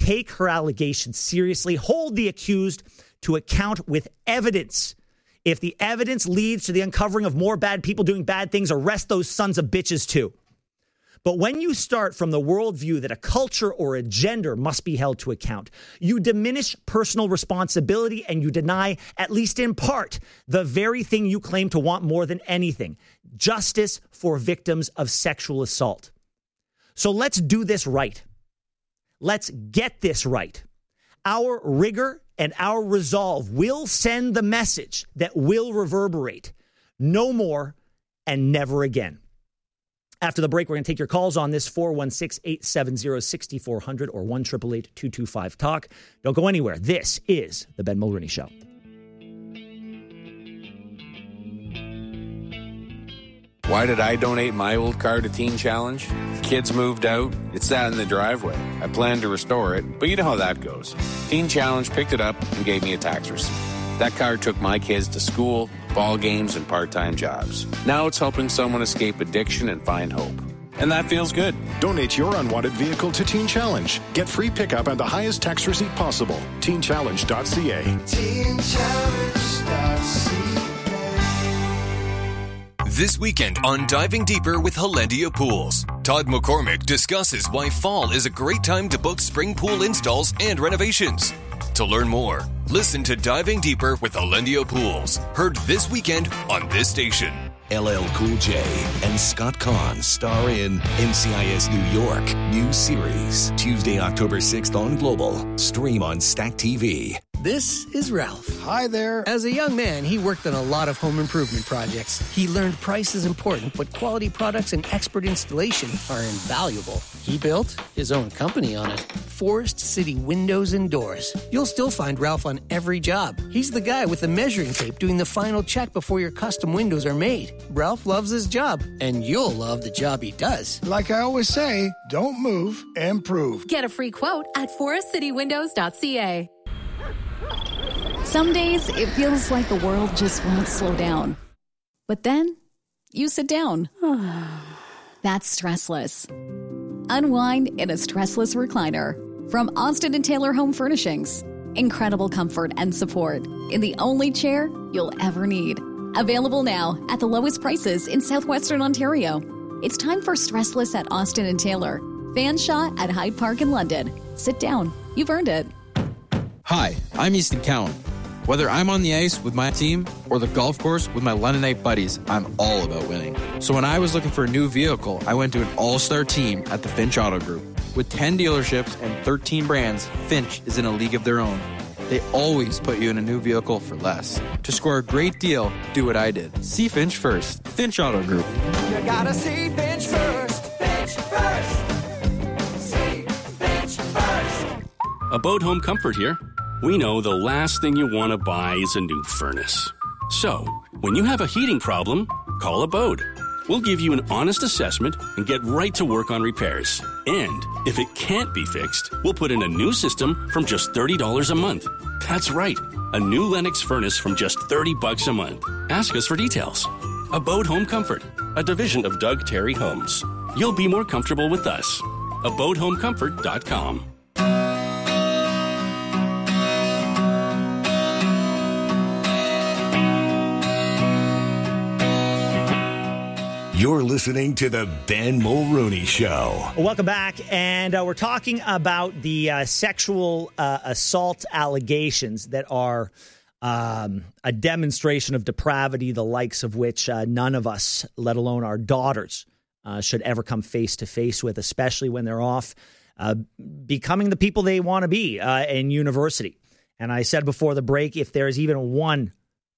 take her allegations seriously, hold the accused to account with evidence. If the evidence leads to the uncovering of more bad people doing bad things, arrest those sons of bitches too. But when you start from the worldview that a culture or a gender must be held to account, you diminish personal responsibility and you deny, at least in part, the very thing you claim to want more than anything: justice for victims of sexual assault. So let's do this right. Let's get this right. Our rigor and our resolve will send the message that will reverberate. No more and never again. After the break, we're going to take your calls on this, 416-870-6400 or 1-888-225-TALK. Don't go anywhere. This is The Ben Mulroney Show. Why did I donate my old car to Teen Challenge? Kids moved out. It sat in the driveway. I planned to restore it, but you know how that goes. Teen Challenge picked it up and gave me a tax receipt. That car took my kids to school, ball games, and part-time jobs. Now it's helping someone escape addiction and find hope. And that feels good. Donate your unwanted vehicle to Teen Challenge. Get free pickup and the highest tax receipt possible. TeenChallenge.ca. TeenChallenge.ca. This weekend on Diving Deeper with Hollandia Pools, Todd McCormick discusses why fall is a great time to book spring pool installs and renovations. To learn more, listen to Diving Deeper with Hollandia Pools, heard this weekend on this station. LL Cool J and Scott Conn star in NCIS New York, new series, Tuesday, October 6th on Global. Stream on Stack TV. This is Ralph. Hi there. As a young man, he worked on a lot of home improvement projects. He learned price is important, but quality products and expert installation are invaluable. He built his own company on it. Forest City Windows and Doors. You'll still find Ralph on every job. He's the guy with the measuring tape doing the final check before your custom windows are made. Ralph loves his job, and you'll love the job he does. Like I always say, don't move, improve. Get a free quote at forestcitywindows.ca. Some days it feels like the world just won't slow down. But then you sit down. That's stressless. Unwind in a stressless recliner from Austin & Taylor Home Furnishings. Incredible comfort and support in the only chair you'll ever need. Available now at the lowest prices in southwestern Ontario. It's time for stressless at Austin & Taylor. Fanshawe at Hyde Park in London. Sit down. You've earned it. Hi, I'm Easton Cowan. Whether I'm on the ice with my team or the golf course with my Londonite buddies, I'm all about winning. So when I was looking for a new vehicle, I went to an all-star team at the Finch Auto Group. With 10 dealerships and 13 brands, Finch is in a league of their own. They always put you in a new vehicle for less. To score a great deal, do what I did. See Finch first. Finch Auto Group. You gotta see Finch first. Finch first. See Finch first. Abode Home Comfort here. We know the last thing you want to buy is a new furnace. So, when you have a heating problem, call Abode. We'll give you an honest assessment and get right to work on repairs. And if it can't be fixed, we'll put in a new system from just $30 a month. That's right, a new Lennox furnace from just $30 a month. Ask us for details. Abode Home Comfort, a division of Doug Terry Homes. You'll be more comfortable with us. AbodeHomeComfort.com. You're listening to The Ben Mulroney Show. Welcome back. And we're talking about the sexual assault allegations that are a demonstration of depravity, the likes of which none of us, let alone our daughters, should ever come face to face with, especially when they're off becoming the people they want to be in university. And I said before the break, if there's even one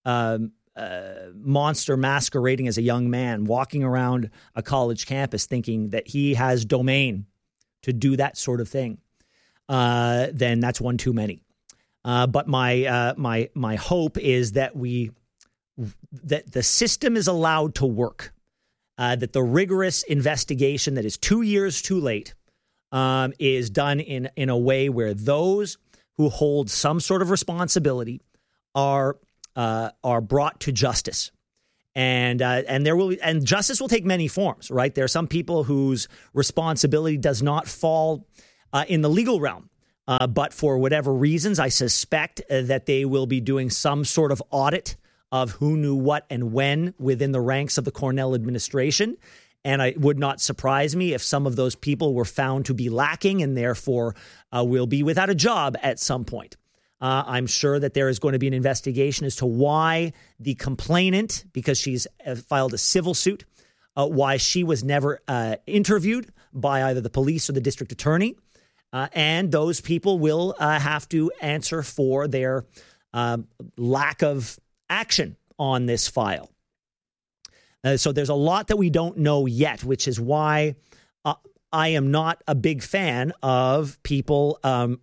monster masquerading as a young man walking around a college campus thinking that he has domain to do that sort of thing, then that's one too many. But my hope is that that the system is allowed to work, that the rigorous investigation that is 2 years too late is done in a way where those who hold some sort of responsibility are brought to justice, and justice will take many forms. Right, there are some people whose responsibility does not fall in the legal realm, But for whatever reasons, I suspect that they will be doing some sort of audit of who knew what and when within the ranks of the Cornell administration. And it would not surprise me if some of those people were found to be lacking and therefore will be without a job at some point. I'm sure that there is going to be an investigation as to why the complainant, because she's filed a civil suit, why she was never interviewed by either the police or the district attorney. And those people will have to answer for their lack of action on this file. So there's a lot that we don't know yet, which is why I am not a big fan of people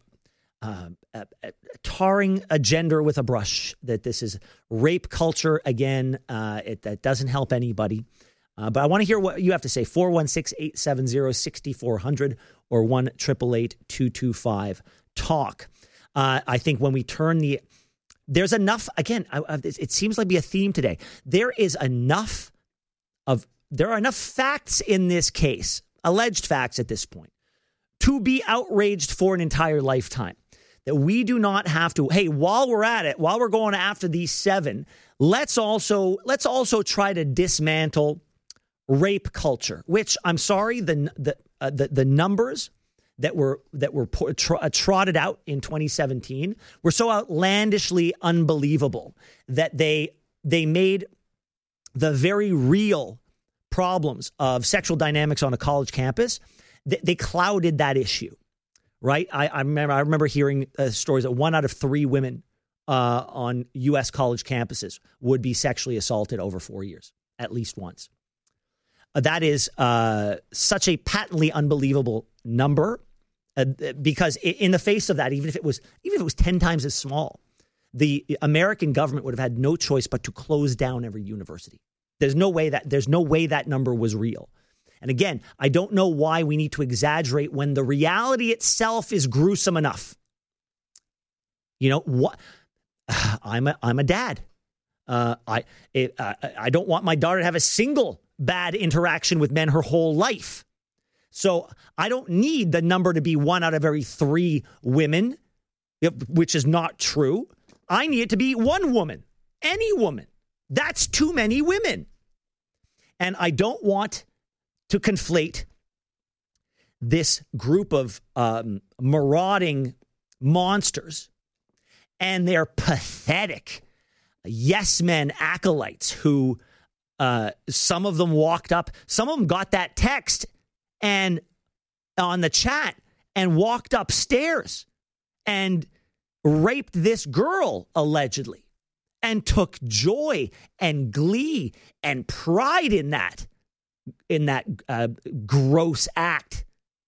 tarring a gender with a brush, that this is rape culture. Again, that doesn't help anybody. But I want to hear what you have to say. 416-870-6400 or 1-888-225-TALK. I think when we turn there's enough, again, it seems like be a theme today. There are enough facts in this case, alleged facts at this point, to be outraged for an entire lifetime. That we do not have to, hey, while we're at it, while we're going after these 7, let's also try to dismantle rape culture, which I'm sorry, the numbers that were trotted out in 2017 were so outlandishly unbelievable that they made the very real problems of sexual dynamics on a college campus, they clouded that issue, right? I remember hearing stories that 1 out of 3 women on U.S. college campuses would be sexually assaulted over 4 years, at least once. That is such a patently unbelievable number, because in the face of that, even if it was 10 times as small, the American government would have had no choice but to close down every university. There's no way that number was real. And again, I don't know why we need to exaggerate when the reality itself is gruesome enough. You know what? I'm a dad. I don't want my daughter to have a single bad interaction with men her whole life. So I don't need the number to be 1 out of every 3 women, which is not true. I need it to be 1 woman, any woman. That's too many women. And I don't want to conflate this group of marauding monsters and their pathetic yes men acolytes who some of them walked up, some of them got that text and on the chat and walked upstairs and raped this girl allegedly and took joy and glee and pride in that gross act.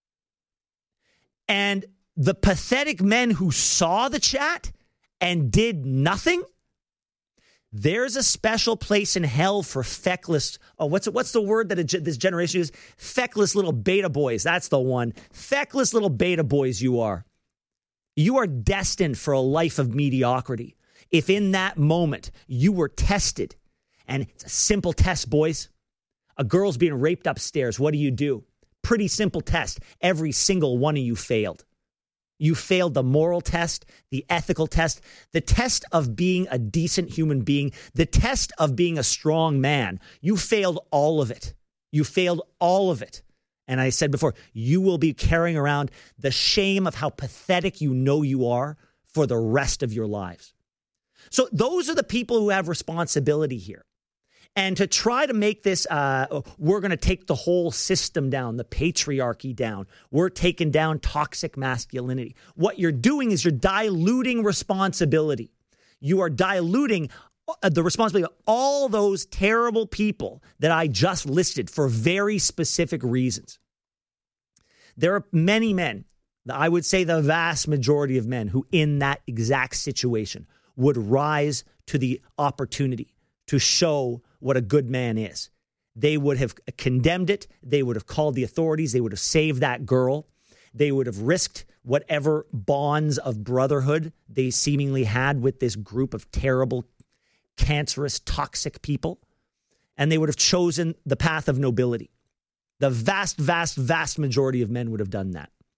And the pathetic men who saw the chat and did nothing, there's a special place in hell for feckless. Oh, what's the word that this generation uses? Feckless little beta boys. That's the one. Feckless little beta boys you are. You are destined for a life of mediocrity. If in that moment you were tested, and it's a simple test, boys. A girl's being raped upstairs. What do? Pretty simple test. Every single one of you failed. You failed the moral test, the ethical test, the test of being a decent human being, the test of being a strong man. You failed all of it. You failed all of it. And I said before, you will be carrying around the shame of how pathetic you know you are for the rest of your lives. So those are the people who have responsibility here. And to try to make this, we're going to take the whole system down, the patriarchy down. We're taking down toxic masculinity. What you're doing is you're diluting responsibility. You are diluting the responsibility of all those terrible people that I just listed for very specific reasons. There are many men, I would say the vast majority of men, who in that exact situation would rise to the opportunity to show what a good man is. They would have condemned it. They would have called the authorities. They would have saved that girl. They would have risked whatever bonds of brotherhood they seemingly had with this group of terrible, cancerous, toxic people. And they would have chosen the path of nobility. The vast, vast, vast majority of men would have done that.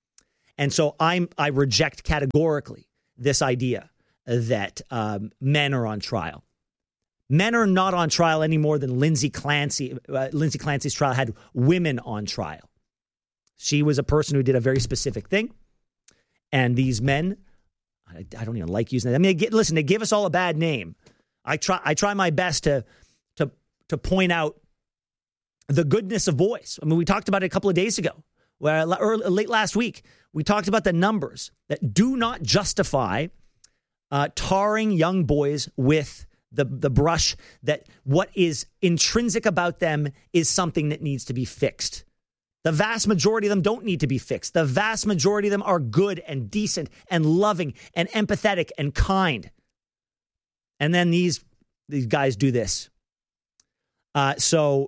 And so I reject categorically this idea that men are on trial. Men are not on trial any more than Lindsay Clancy. Lindsay Clancy's trial had women on trial. She was a person who did a very specific thing. And these men, I don't even like using that. I mean, listen, they give us all a bad name. I try my best to point out the goodness of boys. I mean, we talked about it a couple of days ago, late last week. We talked about the numbers that do not justify tarring young boys with the brush, that what is intrinsic about them is something that needs to be fixed. The vast majority of them don't need to be fixed. The vast majority of them are good and decent and loving and empathetic and kind. And then these guys do this. Also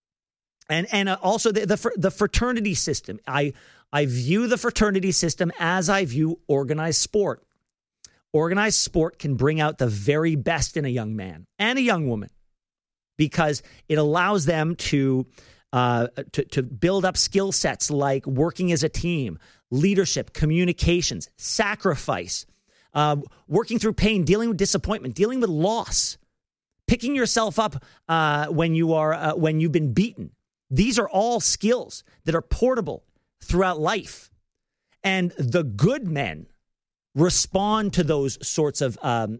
the fraternity system. I view the fraternity system as I view organized sport. Organized sport can bring out the very best in a young man and a young woman because it allows them to build up skill sets like working as a team, leadership, communications, sacrifice, working through pain, dealing with disappointment, dealing with loss, picking yourself up when you've been beaten. These are all skills that are portable throughout life. And the good men respond to those sorts of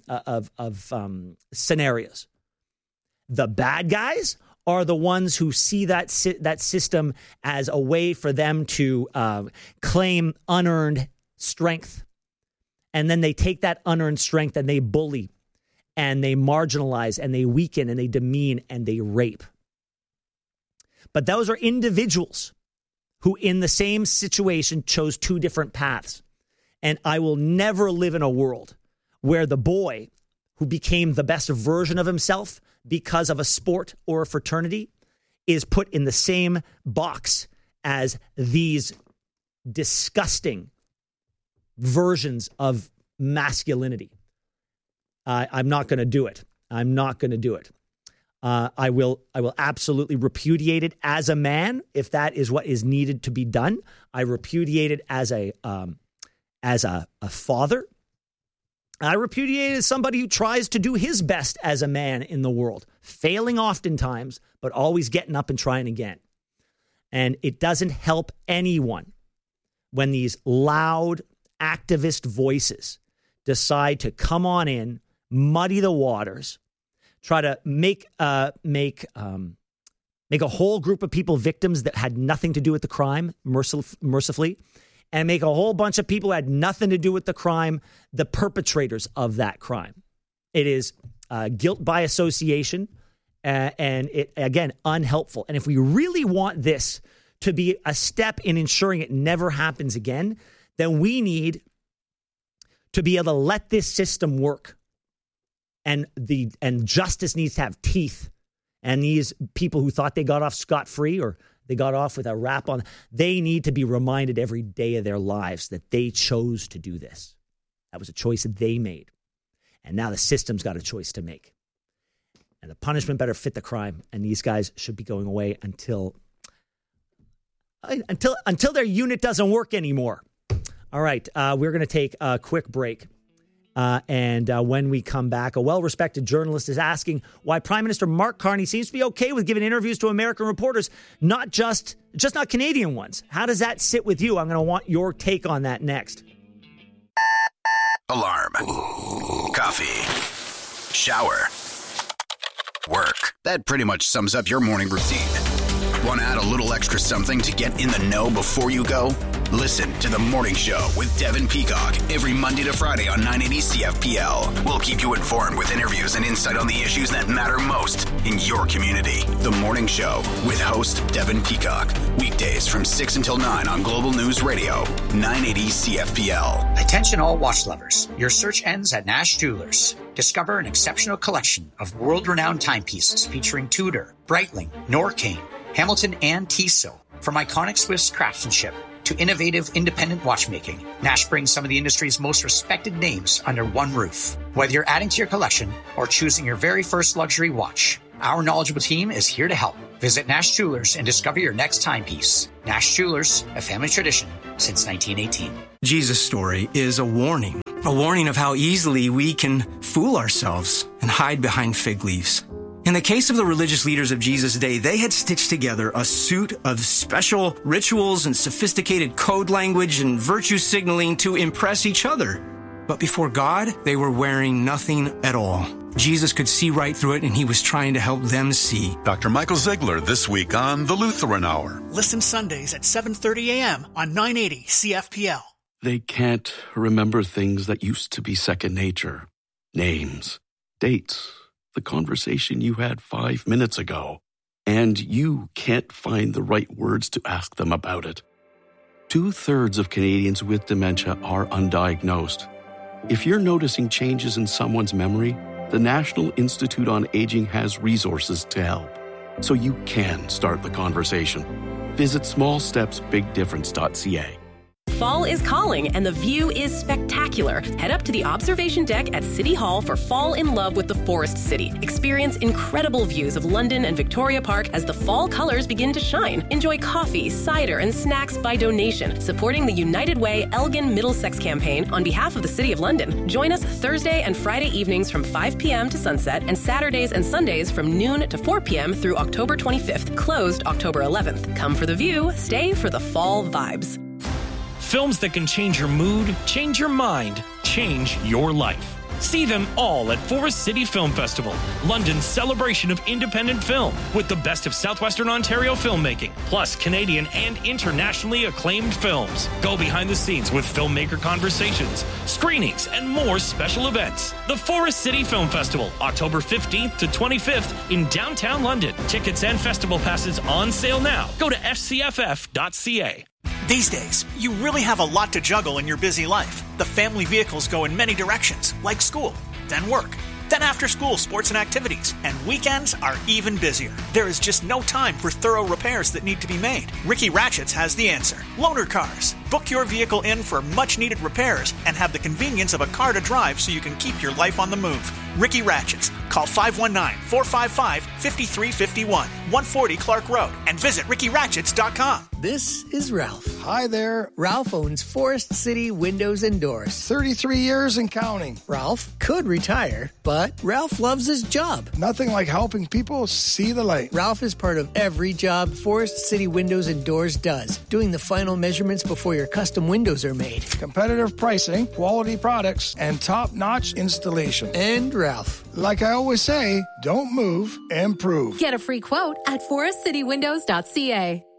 scenarios. The bad guys are the ones who see that system as a way for them to claim unearned strength. And then they take that unearned strength and they bully and they marginalize and they weaken and they demean and they rape. But those are individuals who in the same situation chose two different paths. And I will never live in a world where the boy who became the best version of himself because of a sport or a fraternity is put in the same box as these disgusting versions of masculinity. I'm not going to do it. I'm not going to do it. I will absolutely repudiate it as a man if that is what is needed to be done. I repudiate it as a father. I repudiate it as somebody who tries to do his best as a man in the world, failing oftentimes, but always getting up and trying again. And it doesn't help anyone when these loud activist voices decide to come on in, muddy the waters, try to make a whole group of people victims that had nothing to do with the crime, mercifully, and make a whole bunch of people who had nothing to do with the crime the perpetrators of that crime. It is guilt by association, and it, again, unhelpful. And if we really want this to be a step in ensuring it never happens again, then we need to be able to let this system work. And justice needs to have teeth. And these people who thought they got off scot-free or they got off with a rap on, they need to be reminded every day of their lives that they chose to do this. That was a choice that they made. And now the system's got a choice to make. And the punishment better fit the crime. And these guys should be going away until their unit doesn't work anymore. All right, we're going to take a quick break. And when we come back, a well-respected journalist is asking why Prime Minister Mark Carney seems to be okay with giving interviews to American reporters, not Canadian ones. How does that sit with you? I'm going to want your take on that next. Alarm. Coffee. Shower. Work. That pretty much sums up your morning routine. Want to add a little extra something to get in the know before you go? Listen to The Morning Show with Devin Peacock every Monday to Friday on 980 CFPL. We'll keep you informed with interviews and insight on the issues that matter most in your community. The Morning Show with host Devin Peacock. Weekdays from 6 until 9 on Global News Radio, 980 CFPL. Attention all watch lovers. Your search ends at Nash Jewelers. Discover an exceptional collection of world-renowned timepieces featuring Tudor, Breitling, Norqain, Hamilton, and Tissot. From iconic Swiss craftsmanship to innovative independent watchmaking, Nash brings some of the industry's most respected names under one roof. Whether you're adding to your collection or choosing your very first luxury watch, our knowledgeable team is here to help. Visit Nash Jewelers and discover your next timepiece. Nash Jewelers, a family tradition since 1918. Jesus' story is a warning of how easily we can fool ourselves and hide behind fig leaves. In the case of the religious leaders of Jesus' day, they had stitched together a suit of special rituals and sophisticated code language and virtue signaling to impress each other. But before God, they were wearing nothing at all. Jesus could see right through it, and he was trying to help them see. Dr. Michael Ziegler this week on The Lutheran Hour. Listen Sundays at 7:30 a.m. on 980 CFPL. They can't remember things that used to be second nature. Names, dates, the conversation you had 5 minutes ago. And you can't find the right words to ask them about it. 2/3 of Canadians with dementia are undiagnosed. If you're noticing changes in someone's memory, the National Institute on Aging has resources to help, so you can start the conversation. Visit smallstepsbigdifference.ca. Fall is calling and the view is spectacular. Head up to the observation deck at City Hall for Fall in Love with the Forest City. Experience incredible views of London and Victoria Park as the fall colors begin to shine. Enjoy coffee, cider, and snacks by donation, supporting the United Way Elgin Middlesex campaign on behalf of the City of London. Join us Thursday and Friday evenings from 5 p.m. to sunset and Saturdays and Sundays from noon to 4 p.m. through October 25th, closed October 11th. Come for the view, stay for the fall vibes. Films that can change your mood, change your mind, change your life. See them all at Forest City Film Festival, London's celebration of independent film, with the best of Southwestern Ontario filmmaking, plus Canadian and internationally acclaimed films. Go behind the scenes with filmmaker conversations, screenings, and more special events. The Forest City Film Festival, October 15th to 25th in downtown London. Tickets and festival passes on sale now. Go to fcff.ca. These days, you really have a lot to juggle in your busy life. The family vehicles go in many directions, like school, then work, then after school sports and activities, and weekends are even busier. There is just no time for thorough repairs that need to be made. Ricky Ratchets has the answer. Loaner Cars. Book your vehicle in for much needed repairs and have the convenience of a car to drive so you can keep your life on the move. Ricky Ratchets. Call 519-455-5351, 140 Clark Road, and visit rickyratchets.com. This is Ralph. Hi there. Ralph owns Forest City Windows and Doors. 33 years and counting. Ralph could retire, but Ralph loves his job. Nothing like helping people see the light. Ralph is part of every job Forest City Windows and Doors does, doing the final measurements before your custom windows are made. Competitive pricing, quality products, and top-notch installation. And Ralph. Like I always say, don't move, improve. Get a free quote at forestcitywindows.ca.